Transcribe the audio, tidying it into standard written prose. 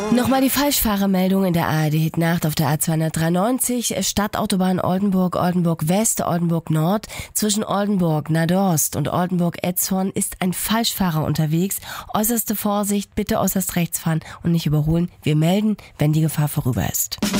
Nochmal die Falschfahrermeldung in der ARD-Hit-Nacht auf der A293, Stadtautobahn Oldenburg, Oldenburg West, Oldenburg Nord. Zwischen Oldenburg, Nadorst und Oldenburg-Etzhorn ist ein Falschfahrer unterwegs. Äußerste Vorsicht, bitte äußerst rechts fahren und nicht überholen. Wir melden, wenn die Gefahr vorüber ist.